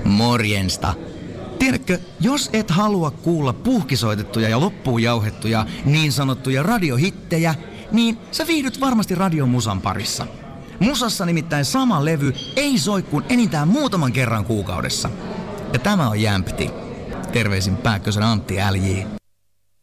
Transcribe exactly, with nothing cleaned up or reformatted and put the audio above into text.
Morjensta. Tiedätkö, jos et halua kuulla puhkisoitettuja ja loppuun jauhettuja niin sanottuja radiohittejä, niin sä viihdyt varmasti radiomusan parissa. Musassa nimittäin sama levy ei soi kuin enintään muutaman kerran kuukaudessa. Ja tämä on Jämpti. Terveisin Pääkkösen Antti L J.